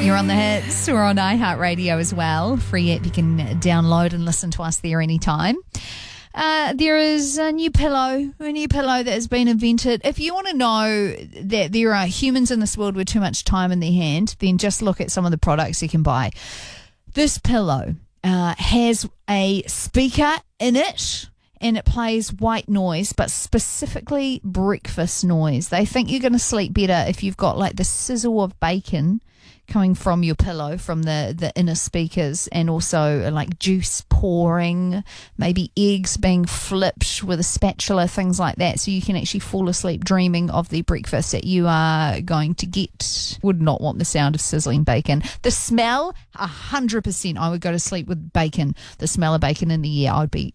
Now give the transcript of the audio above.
You're on the hits. We're on iHeartRadio as well. Free app you can download and listen to us there anytime. There is a new pillow that has been invented. If you want to know that there are humans in this world with too much time in their hand, then just look at some of the products you can buy. This pillow has a speaker in it, and it plays white noise, but specifically breakfast noise. They think you're going to sleep better if you've got like the sizzle of bacon coming from your pillow, from the inner speakers, and also like juice pouring, maybe eggs being flipped with a spatula, things like that, so you can actually fall asleep dreaming of the breakfast that you are going to get. Would not want the sound of sizzling bacon. The smell, 100%, I would go to sleep with bacon. The smell of bacon in the air, I'd be